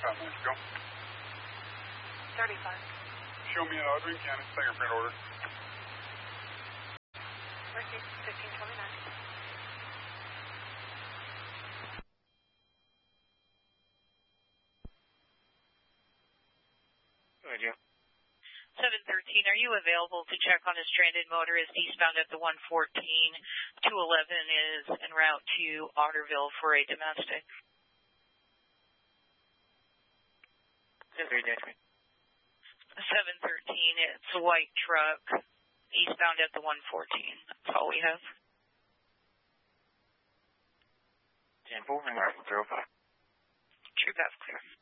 5 minutes ago. 35. Show me an Audrey County fingerprint order. Mercy, 1529. Go ahead, Joe. 713, are you available to check on a stranded motorist eastbound at the 114? 211 is en route to Otterville for a domestic. 713, 713, it's a white truck eastbound at the 114. That's all we have. 10-4, and 05. True path clear.